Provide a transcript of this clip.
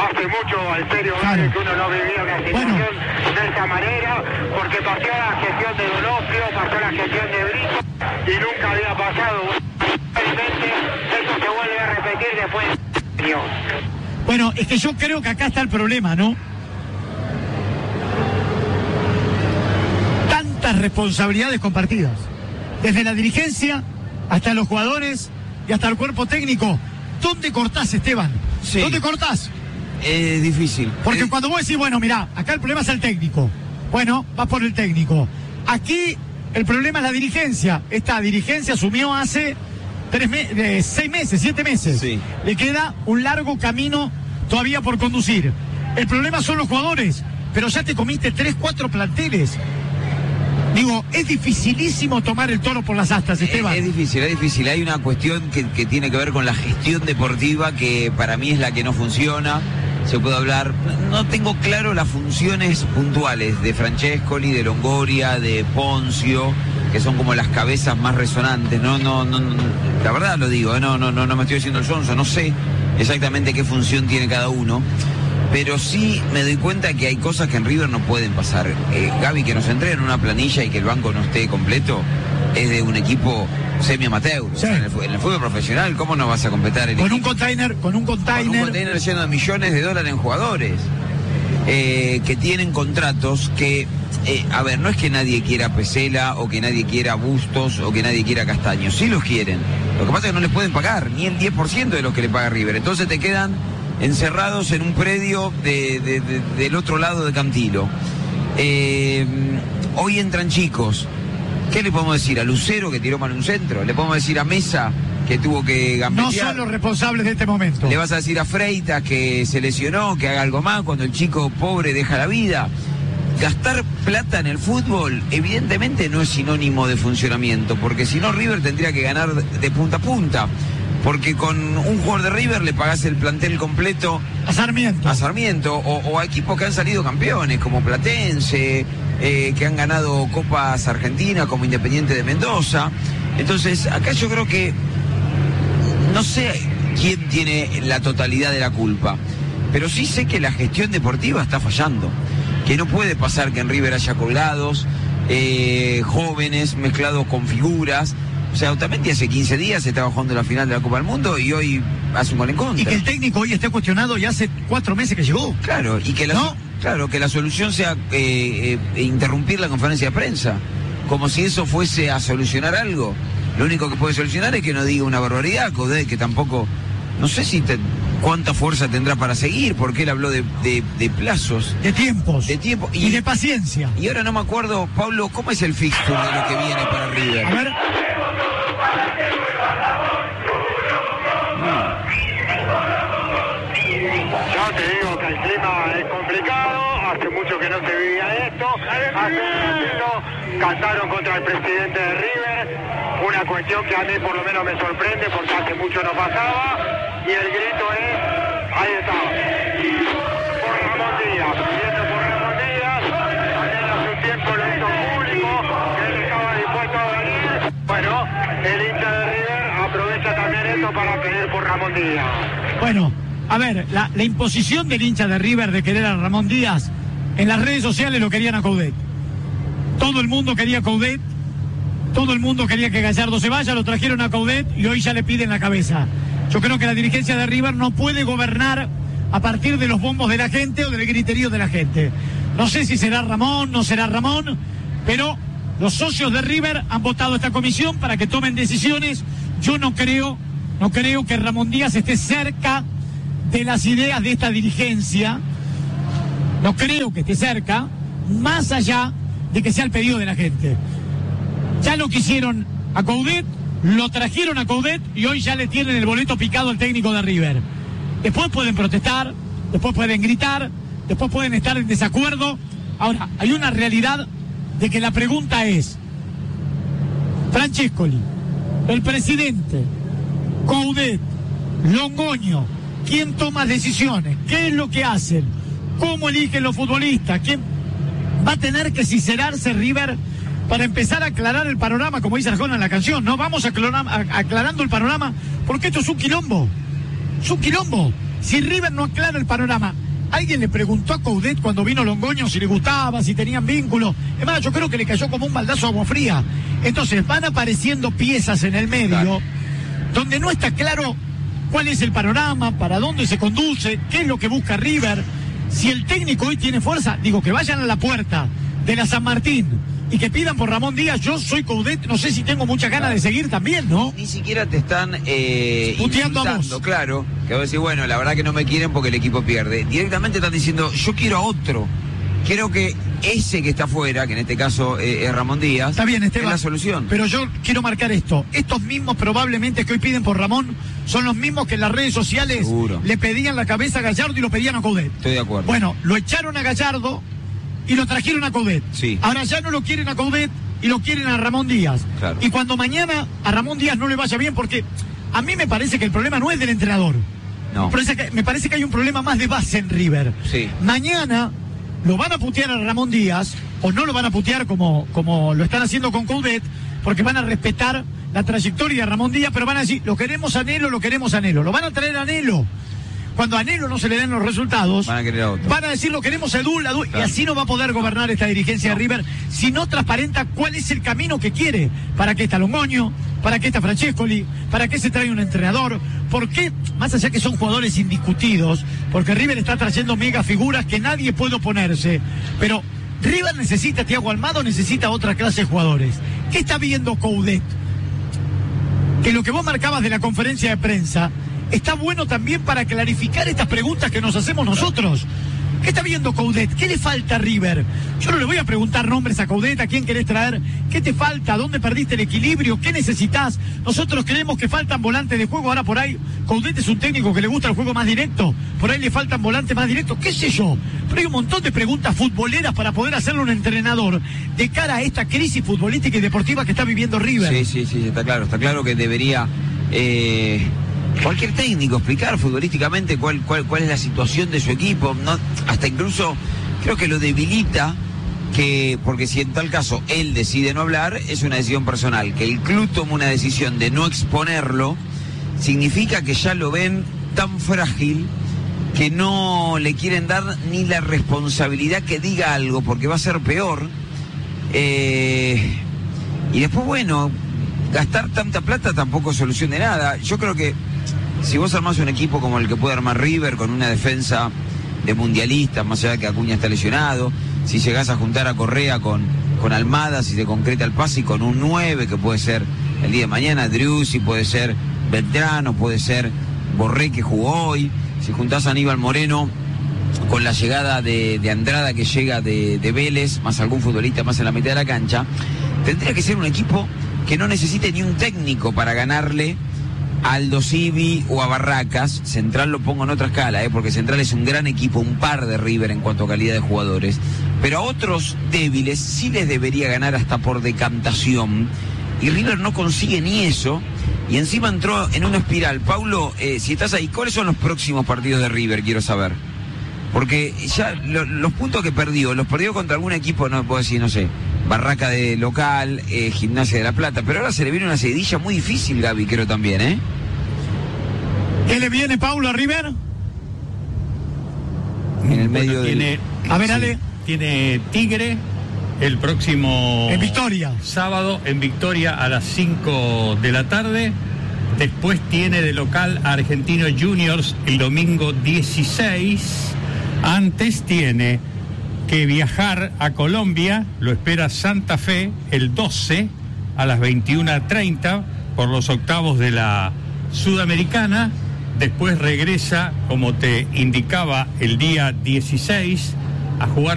hace mucho, en serio, claro, que uno no vivía una situación de esta manera, porque pasó la gestión de Donofrio, pasó la gestión de Brito, y nunca había pasado. Realmente eso se vuelve a repetir después de años. Bueno, es que yo creo que acá está el problema, ¿no? Tantas responsabilidades compartidas, desde la dirigencia hasta los jugadores y hasta el cuerpo técnico. ¿Dónde cortás, Esteban? Sí. ¿Dónde cortás? Es difícil. Porque cuando vos decís, bueno, mirá, acá el problema es el técnico. Bueno, vas por el técnico. Aquí el problema es la dirigencia. Esta dirigencia asumió hace 6 meses, 7 meses. Sí. Le queda un largo camino todavía por conducir. El problema son los jugadores, pero ya te comiste 3, 4 planteles. Digo, es dificilísimo tomar el toro por las astas, Esteban. Es difícil. Hay una cuestión que tiene que ver con la gestión deportiva que para mí es la que no funciona. Se puede hablar, no tengo claro las funciones puntuales de Francescoli, de Longoria, de Ponzio, que son como las cabezas más resonantes. No, la verdad lo digo, no me estoy diciendo el sonso, no sé exactamente qué función tiene cada uno. Pero sí me doy cuenta que hay cosas que en River no pueden pasar. Gaby, que nos entreguen una planilla y que el banco no esté completo, es de un equipo semi-amateur. Sí. En el fútbol profesional, ¿cómo no vas a completar el Con equipo? un container. Con un container lleno de millones de dólares en jugadores. Que tienen contratos que, a ver, no es que nadie quiera a Pesela o que nadie quiera a Bustos o que nadie quiera a Castaño. Sí los quieren. Lo que pasa es que no les pueden pagar ni el 10% de lo que le paga River. Entonces te quedan encerrados en un predio del otro lado de Cantilo. Hoy entran chicos. ¿Qué le podemos decir? A Lucero, que tiró mal un centro. Le podemos decir a Mesa, que tuvo que gambetear. No son los responsables de este momento. Le vas a decir a Freitas que se lesionó, que haga algo más cuando el chico pobre deja la vida. Gastar plata en el fútbol evidentemente no es sinónimo de funcionamiento, porque si no River tendría que ganar de punta a punta. Porque con un jugador de River le pagás el plantel completo a Sarmiento o a equipos que han salido campeones, como Platense, que han ganado Copas Argentinas, como Independiente de Mendoza. Entonces, acá yo creo que no sé quién tiene la totalidad de la culpa, pero sí sé que la gestión deportiva está fallando, que no puede pasar que en River haya colgados, jóvenes mezclados con figuras. O sea, Otamendi hace 15 días estaba jugando la final de la Copa del Mundo y hoy hace un gol en contra. Y que el técnico hoy esté cuestionado y hace 4 meses que llegó. Claro, y que la solución sea interrumpir la conferencia de prensa. Como si eso fuese a solucionar algo. Lo único que puede solucionar es que no diga una barbaridad, Coudet, que tampoco, no sé si cuánta fuerza tendrá para seguir, porque él habló de plazos. De tiempos. De tiempo. Y de paciencia. Y ahora no me acuerdo, Pablo, ¿cómo es el fixture de lo que viene para River? A ver. Yo te digo que el clima es complicado, hace mucho que no se vivía esto, hace un ratito cantaron contra el presidente de River, una cuestión que a mí por lo menos me sorprende porque hace mucho no pasaba, y el grito es, ahí está, por Ramón Díaz, pidiendo por Ramón Díaz, también hace un tiempo lo hizo público, que él estaba dispuesto a venir, bueno, el hincha de River aprovecha también esto para pedir por Ramón Díaz. Bueno, a ver, la imposición del hincha de River de querer a Ramón Díaz, en las redes sociales lo querían a Coudet. Todo el mundo quería a Coudet, todo el mundo quería que Gallardo se vaya, lo trajeron a Coudet y hoy ya le piden la cabeza. Yo creo que la dirigencia de River no puede gobernar a partir de los bombos de la gente o del griterío de la gente. No sé si será Ramón, no será Ramón, pero los socios de River han votado esta comisión para que tomen decisiones. Yo no creo que Ramón Díaz esté cerca de las ideas de esta dirigencia. No creo que esté cerca, más allá de que sea el pedido de la gente. Ya lo quisieron a Coudet, lo trajeron a Coudet y hoy ya le tienen el boleto picado al técnico de River. Después pueden protestar, después pueden gritar, después pueden estar en desacuerdo. Ahora, hay una realidad de que la pregunta es, Francescoli, el presidente, Coudet, Longoño, ¿quién toma decisiones? ¿Qué es lo que hacen? ¿Cómo eligen los futbolistas? ¿Quién va a tener que sincerarse River para empezar a aclarar el panorama, como dice Arjona en la canción? No, vamos aclarando el panorama, porque esto es un quilombo. Es un quilombo. Si River no aclara el panorama, alguien le preguntó a Coudet cuando vino Longoño si le gustaba, si tenían vínculo. Es más, yo creo que le cayó como un baldazo de agua fría. Entonces van apareciendo piezas en el medio donde no está claro cuál es el panorama, para dónde se conduce, qué es lo que busca River. Si el técnico hoy tiene fuerza, digo, que vayan a la puerta de la San Martín y que pidan por Ramón Díaz. Yo soy Coudet, no sé si tengo muchas ganas de seguir también, ¿no? Ni siquiera te están puteando a vos. Claro, que vos decís, bueno, la verdad que no me quieren porque el equipo pierde. Directamente están diciendo, yo quiero a otro. Quiero que ese que está afuera, que en este caso es Ramón Díaz, está bien, Esteban, es la solución. Pero yo quiero marcar esto. Estos mismos probablemente que hoy piden por Ramón son los mismos que en las redes sociales Seguro. le pedían la cabeza a Gallardo y lo pedían a Coudet. Estoy de acuerdo. Bueno, lo echaron a Gallardo y lo trajeron a Coudet. Sí. Ahora ya no lo quieren a Coudet y lo quieren a Ramón Díaz. Claro. Y cuando mañana a Ramón Díaz no le vaya bien, porque a mí me parece que el problema no es del entrenador. No. Me parece que hay un problema más de base en River. Sí. Mañana lo van a putear a Ramón Díaz, o no lo van a putear como lo están haciendo con Coudet, porque van a respetar la trayectoria de Ramón Díaz, pero van a decir, lo queremos a Anhelo, lo queremos a Anhelo. Lo van a traer a Anhelo. Cuando a Anhelo no se le den los resultados, van a querer a otro. Van a decir, lo queremos a Edu, claro. Y así no va a poder gobernar esta dirigencia de River si no transparenta cuál es el camino que quiere. ¿Para qué está Longoño? ¿Para qué está Francescoli? ¿Para qué se trae un entrenador? ¿Por qué? Más allá que son jugadores indiscutidos, porque River está trayendo mega figuras que nadie puede oponerse, pero River necesita, Thiago Almada necesita otra clase de jugadores. ¿Qué está viendo Coudet? Que lo que vos marcabas de la conferencia de prensa está bueno también para clarificar estas preguntas que nos hacemos nosotros. ¿Qué está viendo Coudet? ¿Qué le falta a River? Yo no le voy a preguntar nombres a Coudet, a quién querés traer, qué te falta, dónde perdiste el equilibrio, qué necesitas. Nosotros creemos que faltan volantes de juego. Ahora por ahí, Coudet es un técnico que le gusta el juego más directo. Por ahí le faltan volantes más directos, qué sé yo. Pero hay un montón de preguntas futboleras para poder hacerle un entrenador de cara a esta crisis futbolística y deportiva que está viviendo River. Sí, está claro que debería... cualquier técnico explicar futbolísticamente cuál es la situación de su equipo, ¿no? Hasta incluso creo que lo debilita, porque si en tal caso él decide no hablar, es una decisión personal. Que el club tome una decisión de no exponerlo significa que ya lo ven tan frágil que no le quieren dar ni la responsabilidad que diga algo, porque va a ser peor. Y después, bueno, gastar tanta plata tampoco es solución de nada. Yo creo que si vos armás un equipo como el que puede armar River, con una defensa de mundialistas, más allá de que Acuña está lesionado, si llegás a juntar a Correa con Almada, si se concreta el pase, y con un 9 que puede ser el día de mañana, Driussi, puede ser Beltrano, puede ser Borré que jugó hoy, si juntás a Aníbal Moreno con la llegada de Andrada que llega de Vélez, más algún futbolista más en la mitad de la cancha, tendría que ser un equipo que no necesite ni un técnico para ganarle a Aldo Civi o a Barracas. Central lo pongo en otra escala, porque Central es un gran equipo, un par de River en cuanto a calidad de jugadores. Pero a otros débiles sí les debería ganar hasta por decantación. Y River no consigue ni eso. Y encima entró en una espiral. Paulo, si estás ahí, ¿cuáles son los próximos partidos de River? Quiero saber. Porque ya los puntos que perdió, los perdió contra algún equipo, no puedo decir, no sé, Barraca de local, Gimnasia de La Plata, pero ahora se le viene una seguidilla muy difícil, Gaby, creo también, ¿eh? ¿Qué le viene, Paulo, a River? En el medio tiene, a ver, Ale. Tiene Tigre el próximo... En Victoria. Sábado, en Victoria, a las 5 de la tarde. Después tiene de local a Argentinos Juniors el domingo 16. Antes tiene que viajar a Colombia, lo espera Santa Fe el 12 a las 21:30 por los octavos de la Sudamericana. Después regresa, como te indicaba, el día 16 a jugar